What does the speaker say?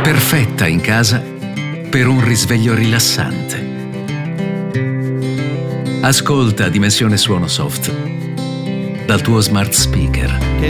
perfetta in casa per un risveglio rilassante. Ascolta Dimensione Suono Soft dal tuo smart speaker.